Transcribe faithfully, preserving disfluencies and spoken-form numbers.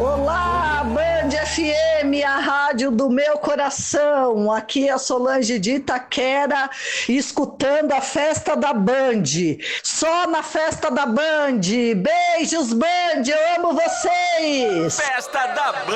Olá, Band F M, a rádio do meu coração. Aqui é a Solange de Itaquera, escutando a festa da Band. Só na festa da Band. Beijos, Band, eu amo vocês. Festa da Band.